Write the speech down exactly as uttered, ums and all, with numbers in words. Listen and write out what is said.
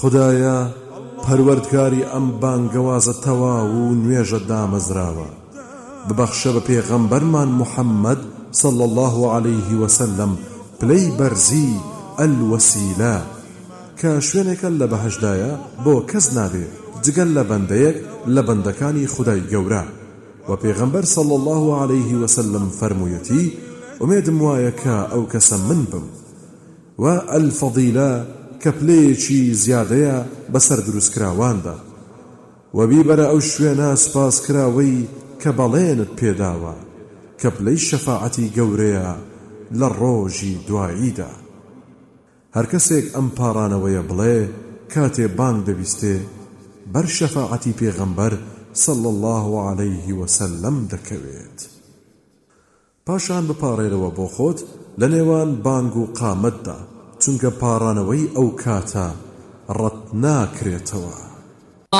خدایە پەروەردگاری ئەم بانگەوازە تەواو و نوێژە دامەزراوە ببەخشە بە پێغەمبەرمان محەممەد صلى الله عليه وسلم پلەی بەرزی ئەلوەسیلە کە شوێنێکە لە بەهەشدایە بۆ کەس نابێ جگەل لە بەندەیەک لە بەندەکانی خودای گەورە و پێغەمبەر صلى الله عليه وسلم فەرموویەتی ئومێدم وایە کە ئەو کەسە من بم و ئەلفەضیلە کە پلەیەکی زیادەیە بەسەر دروستکراواندا و بیبەرە ئەو شوێنە سپاسکراوەی کە بەڵێنت پێداوە کە پلەی شەفاعەتی گەورەیە لە ڕۆژی دواییدا. هەر کەسێک ئەم پاڕانەوەیە بڵێ کاتێ بانگ دەبیستێ بەر شەفاعەتی پێغەمبەر صلى الله عليه وسلم دەکەوێت. پاشان بپاڕێرەوە بۆ خۆت لە نێوان بانگ و قامەتدا چونکە پاڕانەوەی ئەو کاتە ڕەت ناکرێتەوە.